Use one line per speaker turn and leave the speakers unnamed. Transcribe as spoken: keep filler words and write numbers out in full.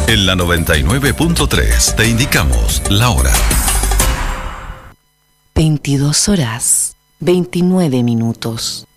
En la noventa y nueve punto tres te indicamos la hora.
veintidós horas, veintinueve minutos.